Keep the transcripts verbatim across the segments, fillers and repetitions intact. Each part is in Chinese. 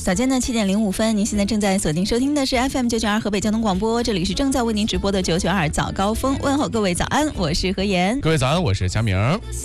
早间的七点零五分，您现在正在锁定收听的是 F M 九九二河北交通广播，这里是正在为您直播的九九二早高峰，问候各位早安，我是何妍。 各位早安，我是佳明。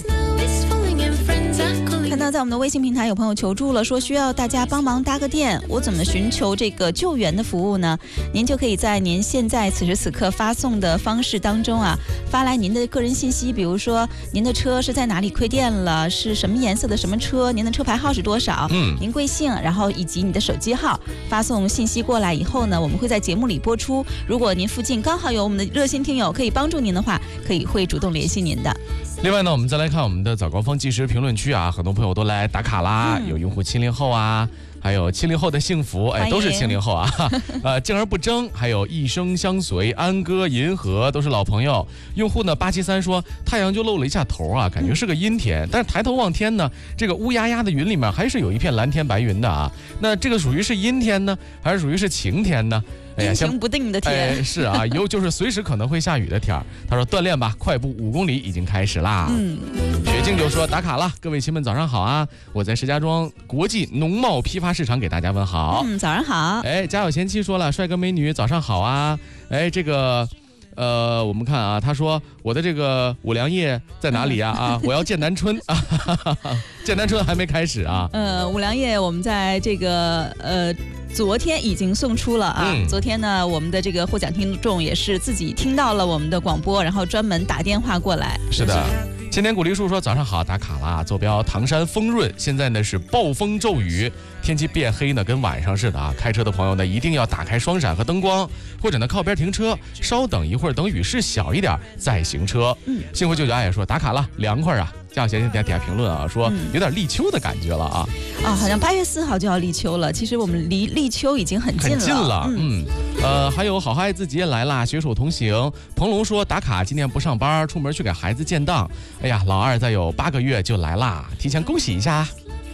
看到在我们的微信平台有朋友求助了，说需要大家帮忙搭个电，我怎么寻求这个救援的服务呢？您就可以在您现在此时此刻发送的方式当中啊，发来您的个人信息，比如说您的车是在哪里亏电了，是什么颜色的什么车，您的车牌号是多少，嗯，您贵姓，然后以及你的手机号，发送信息过来以后呢，我们会在节目里播出。如果您附近刚好有我们的热心听友可以帮助您的话，可以会主动联系您的。 另外呢，我们再来看我们的早高峰即时评论区啊，很多朋友都来打卡啦，嗯、有用户七零后啊，还有七零后的幸福，哎，都是七零后啊，呃，静而不争，还有一生相随，安哥、银河都是老朋友。用户呢八七三说，太阳就露了一下头啊，感觉是个阴天，但是抬头望天呢，这个乌压压的云里面还是有一片蓝天白云的啊。那这个属于是阴天呢，还是属于是晴天呢？ 哎呀，阴晴不定的天， 哎、是啊，有就是随时可能会下雨的天。他说锻炼吧，快步五公里已经开始啦。嗯，雪静就说打卡了，各位亲们早上好啊！我在石家庄国际农贸批发市场给大家问好。 嗯，早上好。 哎，家有贤妻说了，帅哥美女早上好啊！哎，这个。呃，我们看啊，他说我的这个五粮液在哪里呀？啊，我要剑南春啊，剑南春还没开始啊。 呃，五粮液我们在这个呃昨天已经送出了啊。嗯、昨天呢，我们的这个获奖听众也是自己听到了我们的广播，然后专门打电话过来。 是的。千年古梨树说早上好，打卡啦，坐标唐山丰润，现在呢是暴风骤雨，天气变黑呢，跟晚上似的啊。开车的朋友呢一定要打开双闪和灯光，或者呢靠边停车，稍等一会儿，等雨势小一点再行车。嗯，幸福舅舅也说打卡了，凉快啊。家有贤底下底下评论啊，说有点立秋的感觉了啊。 啊、嗯哦，好像八月四号就要立秋了，其实我们离立秋已经很近了。 很近了，嗯。嗯呃，还有好好爱自己也来啦，携手同行。彭龙说打卡，今天不上班，出门去给孩子建档。哎呀，老二再有八个月就来啦，提前恭喜一下。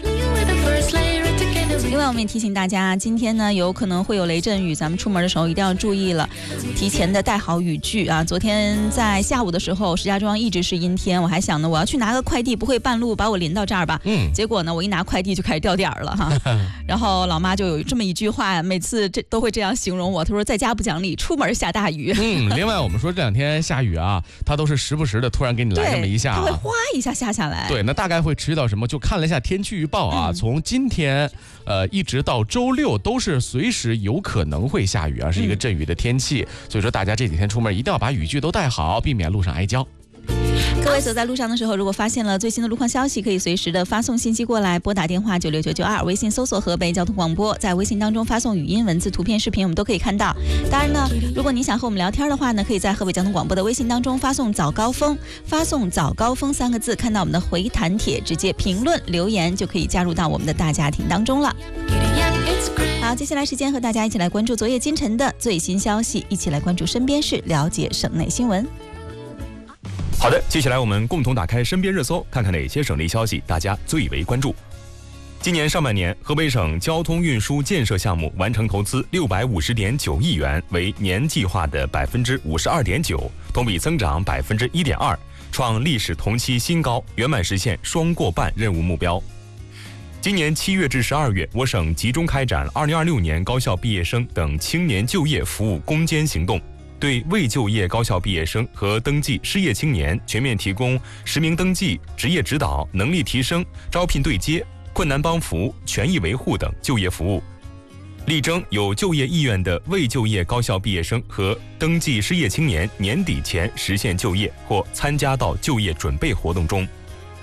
另外我们也提醒大家，今天呢有可能会有雷阵雨，咱们出门的时候一定要注意了，提前的带好雨具啊。昨天在下午的时候，石家庄一直是阴天，我还想呢我要去拿个快递，不会半路把我淋到这儿吧？嗯，结果呢我一拿快递就开始掉点儿了哈。然后老妈就有这么一句话，每次这都会这样形容我，她说在家不讲理，出门下大雨。 嗯，另外我们说这两天下雨啊，它都是时不时的突然给你来这么一下、啊， 它会哗一下下下来。 对，那大概会持续到什么？就看了一下天气预报啊，嗯、从今天。呃，一直到周六都是随时有可能会下雨啊，是一个阵雨的天气，嗯、所以说大家这几天出门一定要把雨具都带好，避免路上挨浇。 各位走在路上的时候，如果发现了最新的路况消息，可以随时的发送信息过来，拨打电话九六九九二，微信搜索河北交通广播，在微信当中发送语音、文字、图片、视频，我们都可以看到。当然呢，如果您想和我们聊天的话呢，可以在河北交通广播的微信当中发送早高峰，发送早高峰三个字，看到我们的回弹帖，直接评论留言就可以加入到我们的大家庭当中了。好，接下来时间和大家一起来关注昨夜今晨的最新消息，一起来关注身边事，了解省内新闻。 好的，接下来我们共同打开身边热搜，看看哪些省内消息大家最为关注。今年上半年，河北省交通运输建设项目完成投资六百五十点九亿元，为年计划的百分之五十二点九，同比增长百分之一点二，创历史同期新高，圆满实现双过半任务目标。今年七月至十二月，我省集中开展二零二六年高校毕业生等青年就业服务攻坚行动。对未就业高校毕业生和登记失业青年全面提供实名登记、职业指导、能力提升、招聘对接、困难帮扶、权益维护等就业服务，力争有就业意愿的未就业高校毕业生和登记失业青年年底前实现就业或参加到就业准备活动中。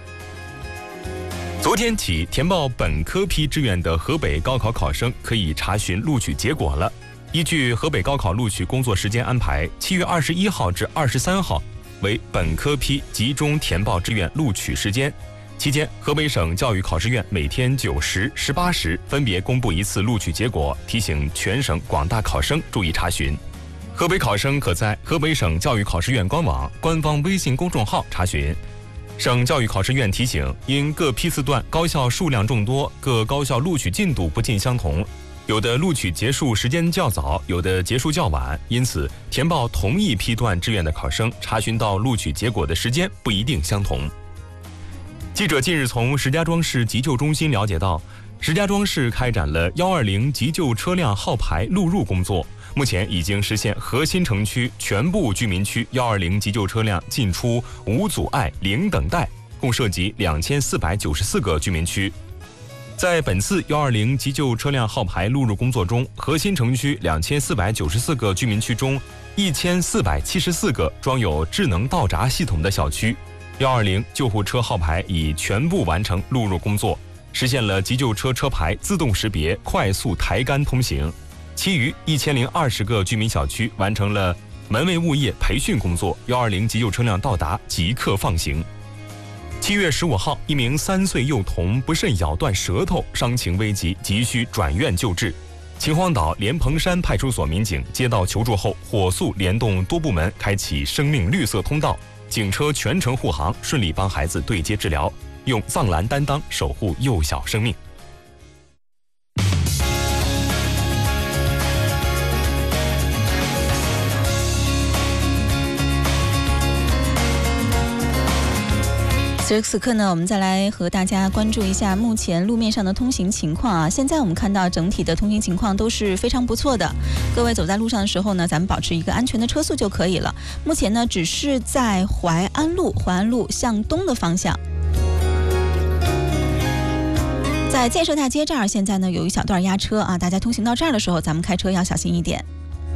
昨天起，填报本科批志愿的河北高考考生可以查询录取结果了。依据河北高考录取工作时间安排，七月二十一号至二十三号为本科批集中填报志愿录取时间。期间，河北省教育考试院每天九时、十八时分别公布一次录取结果，提醒全省广大考生注意查询。河北考生可在河北省教育考试院官网、官方微信公众号查询。省教育考试院提醒，因各批次段高校数量众多，各高校录取进度不尽相同。有的录取结束时间较早，有的结束较晚，因此填报同一批段志愿的考生查询到录取结果的时间不一定相同。记者近日从石家庄市急救中心了解到， 石家庄市开展了幺二零急救车辆号牌录入工作，目前已经实现核心城区全部居民区幺二零急救车辆进出无阻碍、零等待，共涉及两千四百九十四个居民区。在本次幺二零急救车辆号牌录入工作中，核心城区两千四百九十四个居民区中，一千四百七十四个装有智能道闸系统的小区，幺二零救护车号牌已全部完成录入工作，实现了急救车车牌自动识别、快速抬杆通行。其余一千零二十个居民小区完成了门卫物业培训工作，幺二零急救车辆到达即刻放行。七月十五号，一名三岁幼童不慎咬断舌头，伤情危急，急需转院救治。秦皇岛莲蓬山派出所民警接到求助后，火速联动多部门，开启生命绿色通道，警车全程护航，顺利帮孩子对接治疗，用藏蓝担当守护幼小生命。 此时此刻呢，我们再来和大家关注一下目前路面上的通行情况啊。现在我们看到整体的通行情况都是非常不错的，各位走在路上的时候呢，咱们保持一个安全的车速就可以了。目前呢，只是在淮安路、淮安路向东的方向，在建设大街这儿，现在呢有一小段压车啊，大家通行到这儿的时候，咱们开车要小心一点。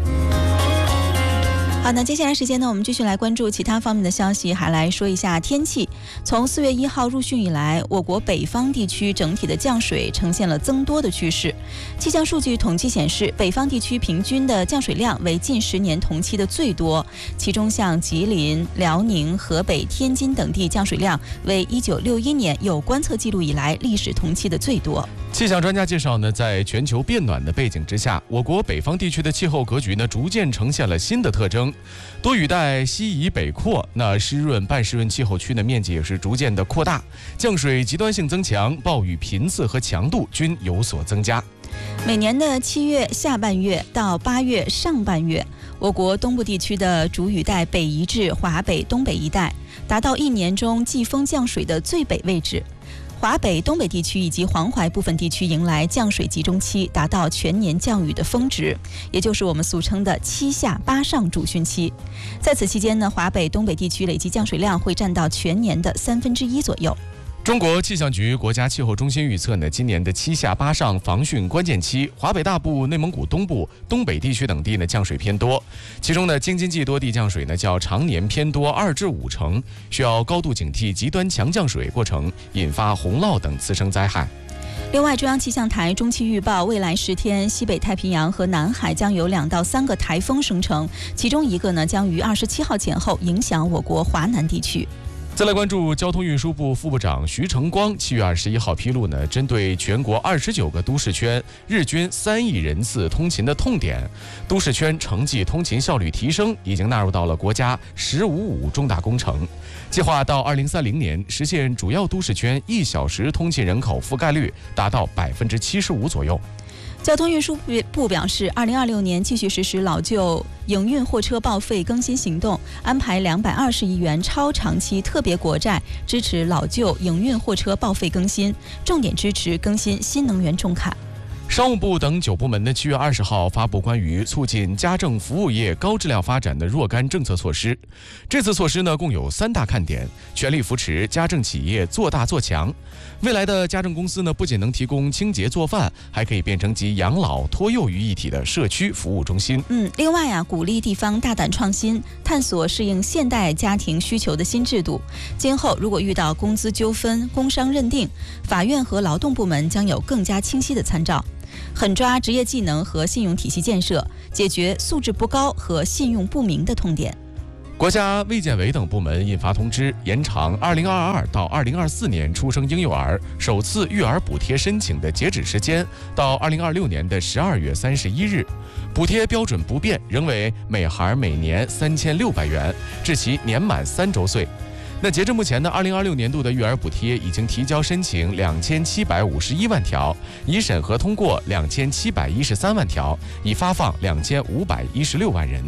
好，那接下来时间呢，我们继续来关注其他方面的消息，还来说一下天气。从四月一号入汛以来，我国北方地区整体的降水呈现了增多的趋势。气象数据统计显示，北方地区平均的降水量为近十年同期的最多，其中像吉林、辽宁、河北、天津等地降水量为一九六一年有观测记录以来历史同期的最多。 气象专家介绍呢，在全球变暖的背景之下，我国北方地区的气候格局呢，逐渐呈现了新的特征。多雨带西移北扩，那湿润半湿润气候区的面积也是逐渐的扩大，降水极端性增强，暴雨频次和强度均有所增加。 每年的七月下半月到八月上半月，我国东部地区的主雨带北移至华北、东北一带，达到一年中季风降水的最北位置。华北、东北地区以及黄淮部分地区迎来降水集中期，达到全年降雨的峰值，也就是我们俗称的七下八上主汛期。在此期间呢，华北、东北地区累计降水量会占到全年的三分之一左右。 中国气象局国家气候中心预测呢，今年的七下八上防汛关键期，华北大部、内蒙古东部、东北地区等地呢降水偏多，其中呢京津冀多地降水呢较常年偏多二至五成，需要高度警惕极端强降水过程引发洪涝等次生灾害。 另外，中央气象台中期预报，未来十天西北太平洋和南海将有两到三个台风生成，其中一个呢将于二十七号前后影响我国华南地区。 再来关注交通运输部副部长徐成光七月二十一号披露呢，针对全国二十九个都市圈日均三亿人次通勤的痛点，都市圈城际通勤效率提升已经纳入到了国家“十五五”重大工程，计划到二零三零年实现主要都市圈一小时通勤人口覆盖率达到百分之七十五左右。 交通运输部表示，二零二六年继续实施老旧营运货车报废更新行动，安排两百二十亿元超长期特别国债支持老旧营运货车报废更新，重点支持更新新能源重卡。 商务部等九部门呢，七月二十号发布关于促进家政服务业高质量发展的若干政策措施。这次措施呢，共有三大看点：全力扶持家政企业做大做强。未来的家政公司呢，不仅能提供清洁做饭，还可以变成集养老、托幼于一体的社区服务中心。 嗯，另外啊，鼓励地方大胆创新，探索适应现代家庭需求的新制度。今后如果遇到工资纠纷、工伤认定，法院和劳动部门将有更加清晰的参照。狠抓职业技能和信用体系建设，解决素质不高和信用不明的痛点。 国家卫健委等部门印发通知，延长二零二二到二零二四年出生婴幼儿首次育儿补贴申请的截止时间到二零二六年的十二月三十一日，补贴标准不变，仍为每孩每年三千六百元，至其年满三周岁。那截至目前呢，二零二六年度的育儿补贴已经提交申请两千七百五十一万条，已审核通过两千七百一十三万条，已发放两千五百一十六万人。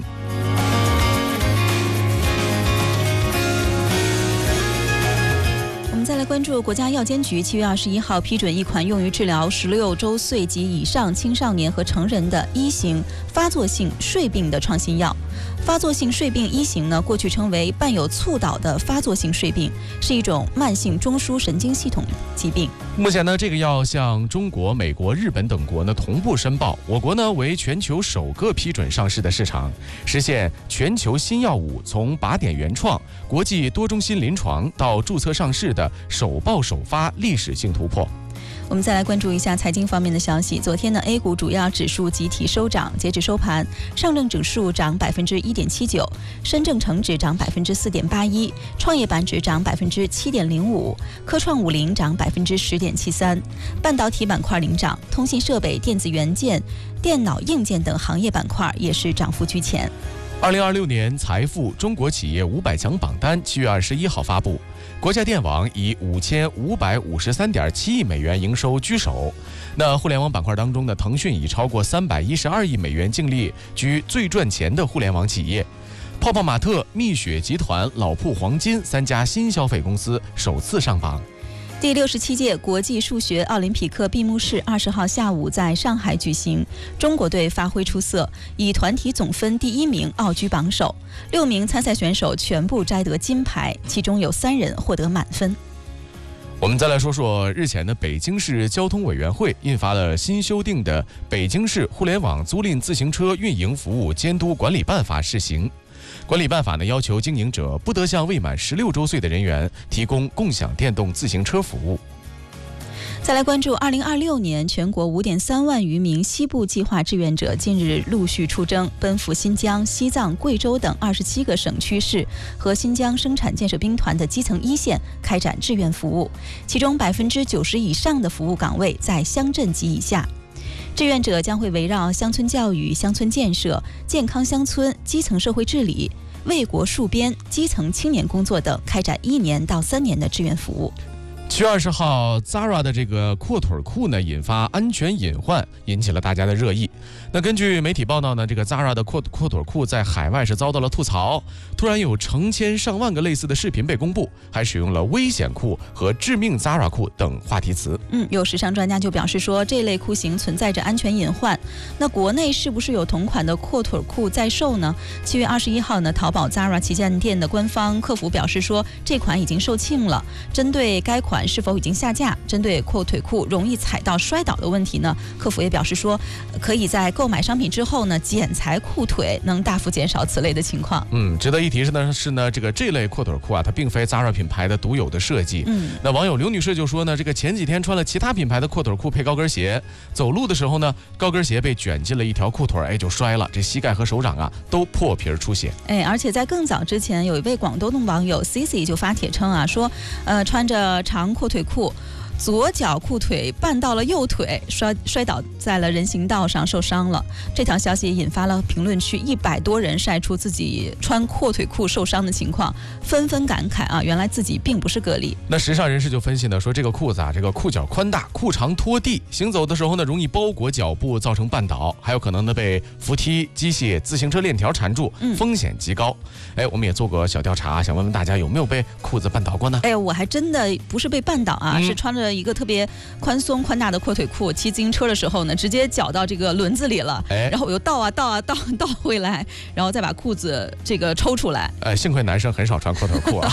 再来关注国家药监局七月二十一号批准一款用于治疗十六周岁及以上青少年和成人的一型发作性睡病的创新药。发作性睡病一型呢，过去称为伴有猝倒的发作性睡病，是一种慢性中枢神经系统疾病。 目前呢，这个药向中国、美国、日本等国呢同步申报，我国呢为全球首个批准上市的市场，实现全球新药物从靶点原创、国际多中心临床到注册上市的首报首发历史性突破。 我们再来关注一下财经方面的消息。昨天呢 ，A 股主要指数集体收涨，截至收盘，上证指数涨百分之一点七九，深证成指涨百分之四点八一，创业板指涨百分之七点零五，科创五零涨百分之十点七三，半导体板块领涨，通信设备、电子元件、电脑硬件等行业板块也是涨幅居前。 二零二六年财富中国企业五百强榜单七月二十一号发布，国家电网以五千五百五十三点七亿美元营收居首。那互联网板块当中呢，腾讯以超过三百一十二亿美元净利居最赚钱的互联网企业。泡泡玛特、蜜雪集团、老铺黄金三家新消费公司首次上榜。 第六十七届国际数学奥林匹克闭幕式二十号下午在上海举行，中国队发挥出色，以团体总分第一名傲居榜首，六名参赛选手全部摘得金牌，其中有三人获得满分。 我们再来说说日前的北京市交通委员会印发了新修订的《北京市互联网租赁自行车运营服务监督管理办法》试行。管理办法呢，要求经营者不得向未满十六周岁的人员提供共享电动自行车服务。 再来关注二零二六年全国五点三万余名西部计划志愿者近日陆续出征，奔赴新疆、西藏、贵州等二十七个省区市和新疆生产建设兵团的基层一线开展志愿服务，其中百分之九十以上的服务岗位在乡镇及以下。志愿者将会围绕乡村教育、乡村建设、健康乡村、基层社会治理、为国戍边、基层青年工作等开展一年到三年的志愿服务。 七月二十号 Zara 的这个阔腿裤呢，引发安全隐患，引起了大家的热议。那根据媒体报道呢，这个 Zara 的阔阔腿裤在海外是遭到了吐槽，突然有成千上万个类似的视频被公布，还使用了危险裤和致命 Zara 裤等话题词。 嗯，有时尚专家就表示说，这类裤型存在着安全隐患。那国内是不是有同款的阔腿裤在售呢？七月二十一号呢，淘宝 Zara 旗舰店的官方客服表示说，这款已经售罄了。针对该款是否已经下架，针对阔腿裤容易踩到摔倒的问题呢，客服也表示说，可以在购买商品之后呢，剪裁裤腿，能大幅减少此类的情况。 嗯，值得一提是呢，是呢，这个这类阔腿裤啊，它并非 Zara 品牌的独有的设计。 嗯， 那网友刘女士就说呢，这个前几天穿了其他品牌的阔腿裤配高跟鞋，走路的时候呢，高跟鞋被卷进了一条裤腿，哎，就摔了，这膝盖和手掌啊都破皮出血。 哎，而且在更早之前，有一位广东的网友 C C 就发帖称啊，说，呃，穿着长阔腿裤，左脚裤腿绊到了右腿，摔摔倒在了人行道上，受伤了。这条消息也引发了评论区一百多人晒出自己穿阔腿裤受伤的情况，纷纷感慨啊，原来自己并不是个例。 那时尚人士就分析呢，说这个裤子啊，这个裤脚宽大，裤长拖地，行走的时候呢，容易包裹脚部，造成绊倒，还有可能呢被扶梯、机械、自行车链条缠住，风险极高。哎，我们也做过小调查，想问问大家有没有被裤子绊倒过呢？ 哎，我还真的不是被绊倒啊，嗯、是穿着一个特别宽松宽大的阔腿裤，骑自行车的时候呢，直接绞到这个轮子里了，哎、然后我又倒啊倒啊倒倒回来，然后再把裤子这个抽出来。 呃，幸亏男生很少穿阔腿裤啊。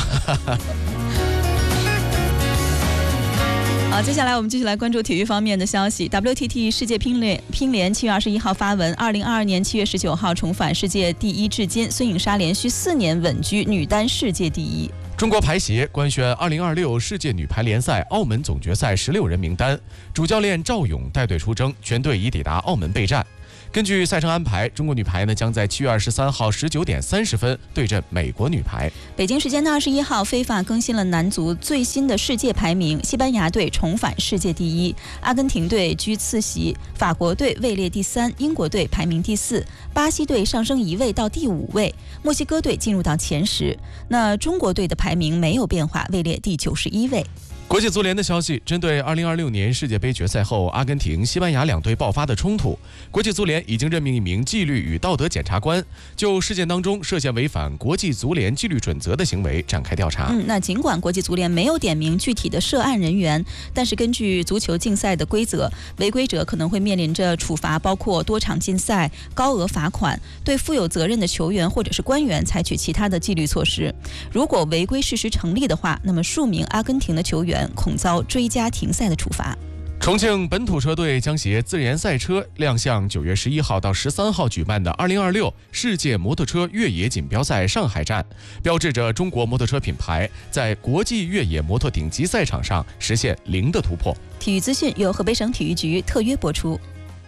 好，接下来我们继续来关注体育方面的消息。W T T 世界乒联乒联七月二十一号发文，二零二二年七月十九号重返世界第一，至今孙颖莎连续四年稳居女单世界第一。 中国排协官宣二零二六世界女排联赛澳门总决赛十六人名单，主教练赵勇带队出征，全队已抵达澳门备战。根据赛程安排，中国女排呢将在七月二十三号十九点三十分对阵美国女排。 北京时间的二十一号，非法更新了男足最新的世界排名，西班牙队重返世界第一，阿根廷队居次席，法国队位列第三，英国队排名第四，巴西队上升一位到第五位，墨西哥队进入到前十。那中国队的排名没有变化，位列第九十一位。 国际足联的消息，针对二零二六年世界杯决赛后阿根廷、西班牙两队爆发的冲突，国际足联已经任命一名纪律与道德检察官，就事件当中涉嫌违反国际足联纪律准则的行为展开调查。 嗯，那尽管国际足联没有点名具体的涉案人员，但是根据足球竞赛的规则，违规者可能会面临着处罚，包括多场禁赛、高额罚款，对负有责任的球员或者是官员采取其他的纪律措施。如果违规事实成立的话，那么数名阿根廷的球员恐遭追加停赛的处罚。 重庆本土车队将携自研赛车亮相九月十一号到十三号举办的二零二六世界摩托车越野锦标赛上海站，标志着中国摩托车品牌在国际越野摩托顶级赛场上实现零的突破。 体育资讯由河北省体育局特约播出。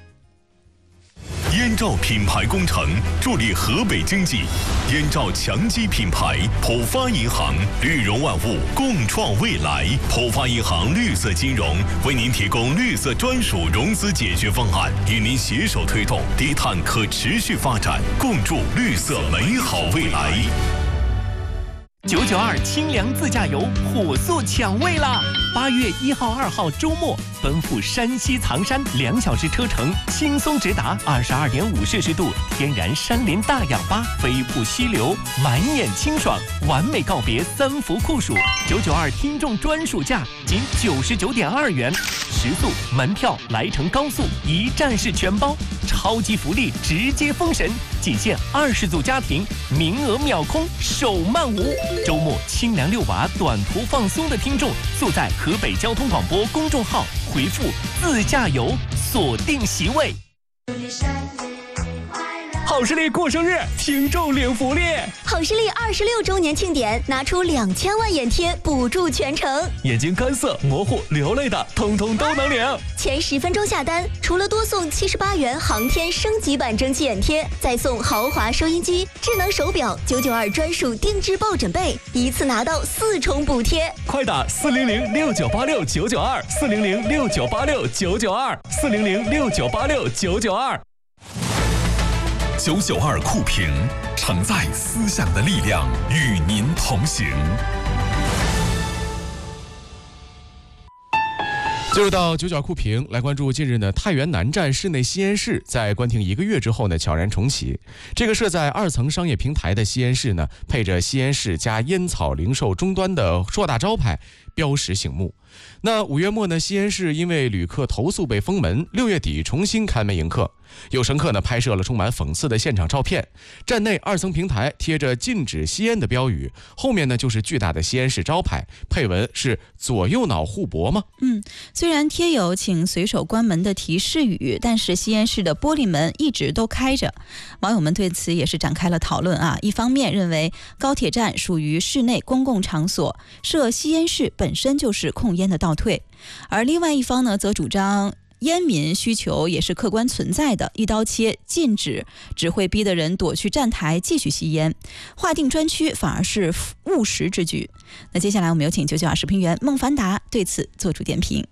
燕赵品牌工程助力河北经济，燕赵强基品牌，浦发银行，绿融万物，共创未来。浦发银行绿色金融为您提供绿色专属融资解决方案，与您携手推动低碳可持续发展，共筑绿色美好未来。 九九二清凉自驾游火速抢位啦！八月一号、二号周末，奔赴山西藏山，两小时车程，轻松直达二十二点五摄氏度，天然山林大氧吧，飞瀑溪流，满眼清爽，完美告别三伏酷暑。九九二听众专属价仅九十九点二元，食宿、门票、来程高速一站式全包，超级福利直接封神，仅限二十组家庭，名额秒空，手慢无。周末清凉遛娃、短途放松的听众，速在河北交通广播公众号回复“自驾游”，锁定席位。好视力过生日，听众领福利。 好视力二十六周年庆典，拿出两千万眼贴补助全程。 眼睛干涩、模糊、流泪的，通通都能领。 前十分钟下单，除了多送七十八元航天升级版蒸汽眼贴，再送豪华收音机、智能手表、九九二专属定制抱枕被，一次拿到四重补贴。 快打四零零六九八六九九二，四零零六九八六九九二，四零零六九八六九九二。 九九二酷评，承载思想的力量，与您同行。 进入到九九二酷评，来关注近日呢，太原南站室内吸烟室在关停一个月之后呢，悄然重启。这个设在二层商业平台的吸烟室呢，配着吸烟室加烟草零售终端的硕大招牌，标识醒目。那五月末呢，吸烟室因为旅客投诉被封门，六月底重新开门迎客。有乘客呢拍摄了充满讽刺的现场照片，站内二层平台贴着禁止吸烟的标语，后面呢就是巨大的吸烟室招牌，配文是左右脑互搏吗？ 嗯，虽然贴有请随手关门的提示语，但是吸烟室的玻璃门一直都开着。网友们对此也是展开了讨论啊。一方面认为高铁站属于室内公共场所，设吸烟室本身就是控烟的倒退，而另外一方呢则主张烟民需求也是客观存在的，一刀切禁止只会逼得人躲去站台继续吸烟，划定专区反而是务实之举。那接下来我们有请九九二视频员孟凡达对此做出点评。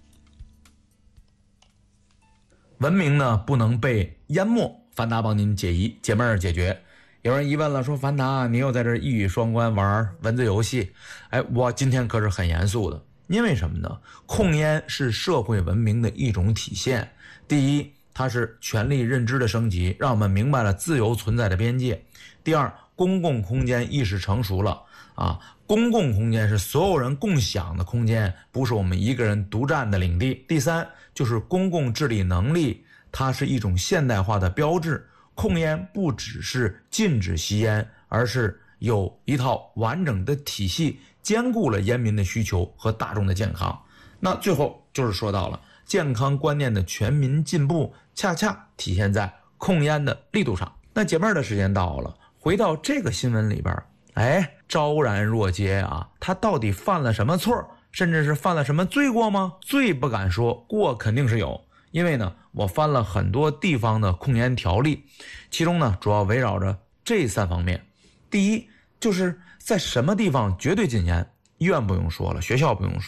文明呢不能被淹没，凡达帮您解疑解闷儿解决。有人疑问了，说凡达你又在这一语双关玩文字游戏，哎，我今天可是很严肃的。因为什么呢？控烟是社会文明的一种体现。第一，它是权力认知的升级，让我们明白了自由存在的边界。第二，公共空间意识成熟了啊，公共空间是所有人共享的空间，不是我们一个人独占的领地。第三，就是公共治理能力，它是一种现代化的标志。控烟不只是禁止吸烟，而是有一套完整的体系，兼顾了烟民的需求和大众的健康。那最后就是说到了健康观念的全民进步，恰恰体现在控烟的力度上。那解闷的时间到了，回到这个新闻里边，哎，昭然若揭啊，他到底犯了什么错，甚至是犯了什么罪过吗？罪不敢说，过肯定是有。因为呢，我翻了很多地方的控烟条例，其中呢主要围绕着这三方面。第一，就是在什么地方绝对禁烟，医院不用说了，学校不用说。